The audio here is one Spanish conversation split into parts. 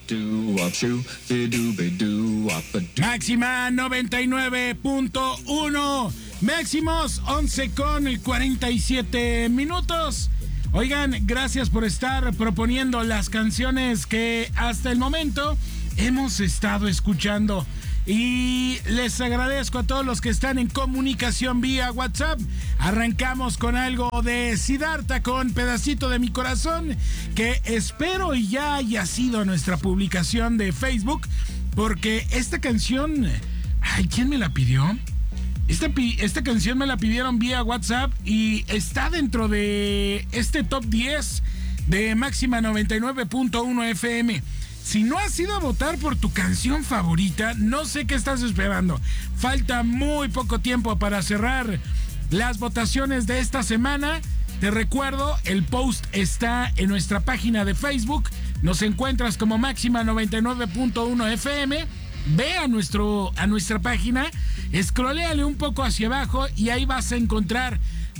Máxima 99.1. Máximos 11:47. Oigan, gracias por estar proponiendo las canciones que hasta el momento hemos estado escuchando. Y les agradezco a todos los que están en comunicación vía WhatsApp. Arrancamos con algo de Siddhartha con Pedacito de mi Corazón, que espero y ya haya sido nuestra publicación de Facebook, porque esta canción, ay, ¿quién me la pidió? Esta canción me la pidieron vía WhatsApp y está dentro de este top 10 de Máxima 99.1 FM. Si no has ido a votar por tu canción favorita, no sé qué estás esperando. Falta muy poco tiempo para cerrar las votaciones de esta semana. Te recuerdo, el post está en nuestra página de Facebook. Nos encuentras como Máxima 99.1 FM. Ve a nuestra página, escroléale un poco hacia abajo y ahí vas a encontrar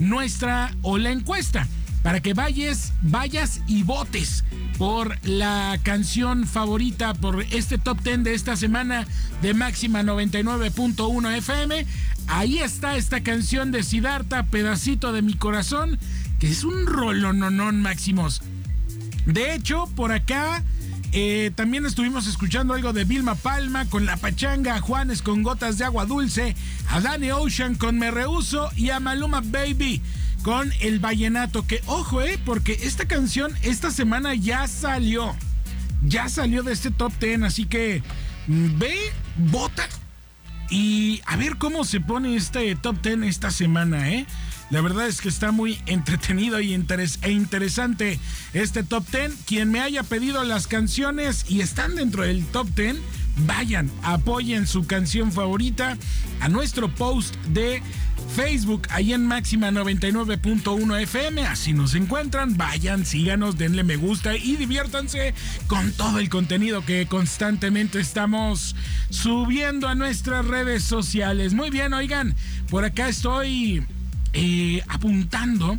la encuesta para que vayas y votes por la canción favorita, por este top 10 de esta semana de Máxima 99.1 FM. Ahí está esta canción de Siddhartha, Pedacito de mi Corazón, que es un rolononón, Máximos. De hecho, por acá también estuvimos escuchando algo de Vilma Palma con La Pachanga, a Juanes con Gotas de Agua Dulce, a Danny Ocean con Me Rehuso y a Maluma Baby con El Vallenato. Que ojo, porque esta canción esta semana ya salió de este top 10, así que ve, vota y a ver cómo se pone este top 10 esta semana, La verdad es que está muy entretenido e interesante este top 10. Quien me haya pedido las canciones y están dentro del top 10, vayan, apoyen su canción favorita a nuestro post de Facebook, ahí en Máxima 99.1 FM. Así nos encuentran, vayan, síganos, denle me gusta y diviértanse con todo el contenido que constantemente estamos subiendo a nuestras redes sociales. Muy bien, oigan, por acá estoy apuntando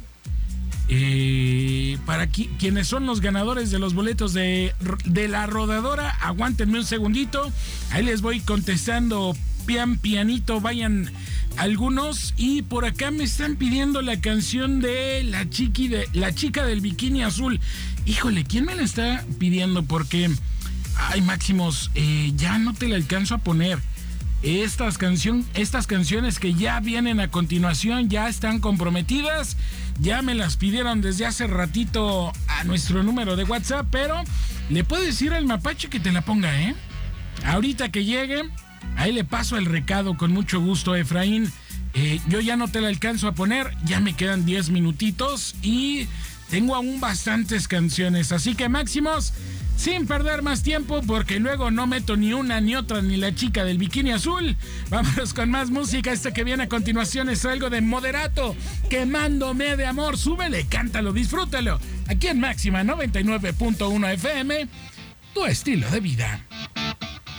para quienes son los ganadores de los boletos de la rodadora. Aguántenme un segundito, ahí les voy contestando pianito, vayan algunos. Y por acá me están pidiendo la canción de la chica del bikini azul. Híjole, ¿quién me la está pidiendo? Porque, ay, Máximos, ya no te la alcanzo a poner. Estas canciones que ya vienen a continuación ya están comprometidas, ya me las pidieron desde hace ratito a nuestro número de WhatsApp, pero le puedo decir al mapache que te la ponga, ahorita que llegue, ahí le paso el recado con mucho gusto, Efraín. Yo ya no te la alcanzo a poner, ya me quedan 10 minutitos y tengo aún bastantes canciones, así que Máximos, sin perder más tiempo, porque luego no meto ni una ni otra ni la chica del bikini azul, vámonos con más música. Esta que viene a continuación es algo de Moderato, Quemándome de Amor. Súbele, cántalo, disfrútalo, aquí en Máxima 99.1 FM, tu estilo de vida.